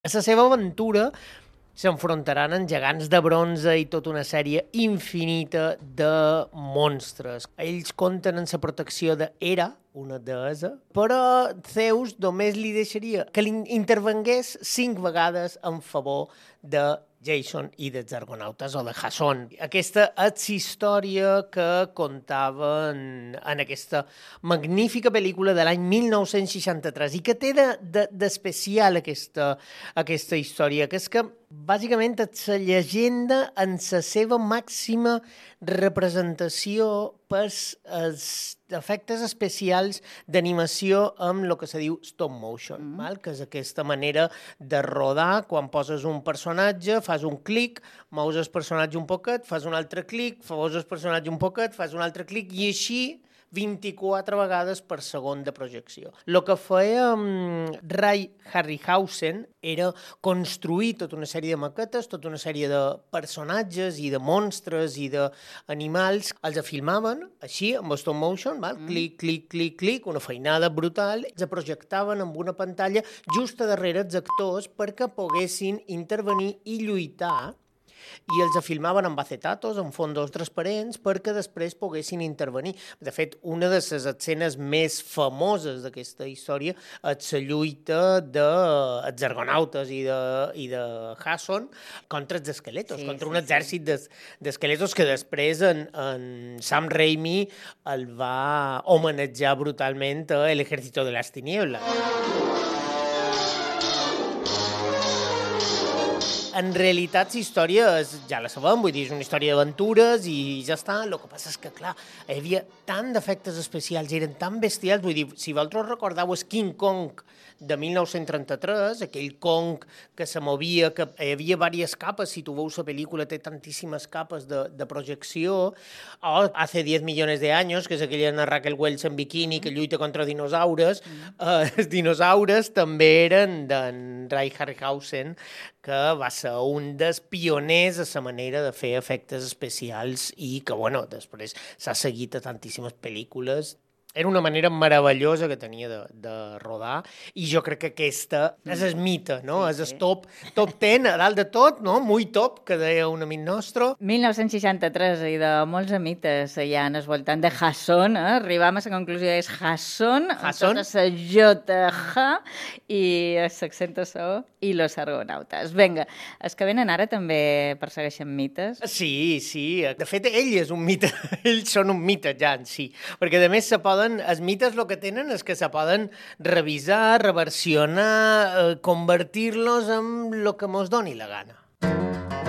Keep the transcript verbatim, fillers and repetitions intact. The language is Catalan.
A la seva aventura s'enfrontaran amb gegants de bronze i tota una sèrie infinita de monstres. Ells compten amb la protecció de Hera, una deessa, però Zeus només li deixaria que li intervengués cinc vegades en favor de Jason i dels argonautes, o de Jason. Aquesta és la història que contaven en aquesta magnífica pel·lícula de l'any mil nou-cents seixanta-tres i que té d'especial de, de, aquesta, aquesta història, que és que bàsicament és la llegenda en la seva màxima representació per els efectes especials d'animació amb el que se diu stop motion, mm. val? Que és aquesta manera de rodar quan poses un personatge, fas un clic, mous el personatge un poquet, fas un altre clic, fas el personatge un poquet, fas un altre clic, i així vint-i-quatre vegades per segon de projecció. El que feia um, Ray Harryhausen era construir tota una sèrie de maquetes, tota una sèrie de personatges i de monstres i d'animals. Els filmaven així, amb stop motion, val? Mm. clic, clic, clic, clic, una feinada brutal. Els projectaven amb una pantalla just a darrere els actors perquè poguessin intervenir i lluitar, i els filmaven amb acetatos, amb fondos transparents, perquè després poguessin intervenir. De fet, una de les escenes més famoses d'aquesta història és la lluita dels argonautes i de, i de Jason contra els esqueletos, sí, contra sí, un exèrcit sí. d'esqueletos que després en, en Sam Raimi el va homenatjar brutalment a El Ejército de las Tinieblas. En realitat, la història, és, ja la sabem, vull dir, és una història d'aventures i ja està. El que passa és que, clar, hi havia tant d'efectes especials, eren tan bestials, vull dir, si vosaltres recordeu el King Kong de mil nou-cents trenta-tres, aquell Kong que se movia, que hi havia diverses capes, si tu veus la pel·lícula té tantíssimes capes de, de projecció, o Hace diez millones de años, que és aquella de Raquel Welch en biquini que lluita contra dinosaures, mm. eh, els dinosaures també eren d'en Ray Harryhausen, que va ser un dels pioners a la manera de fer efectes especials i que, bueno, després s'ha seguit a tantíssimes pel·lícules. Era una manera meravellosa que tenia de, de rodar, i jo crec que aquesta és el mite, no? Sí, sí. És el top, top ten, a dalt de tot, no? Muy top, que deia un amic nostre. mil nou-cents seixanta-tres, i de molts mites hi ha al voltant de Jason, eh? Arribam a la conclusió, és Jason, Jason? amb tota la J, J, i l'accent a so, i los argonautes. Vinga, els que venen ara també persegueixen mites? Sí, sí. De fet, ell és un mite. Ells són un mite ja en si. Perquè, a més, se poden els mites el que tenen és que se poden revisar, reversionar, eh, convertir-los en el que mos doni la gana.